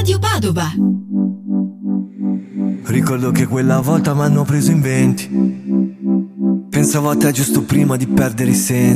Radio Padova. Ricordo che quella volta m'hanno preso in 20. Pensavo a te giusto prima di perdere i sensi.